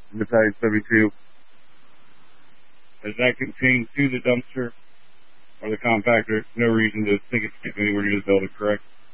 Besides 72. Is that contained to the dumpster or the compactor? No reason to think it's anywhere near the building, correct?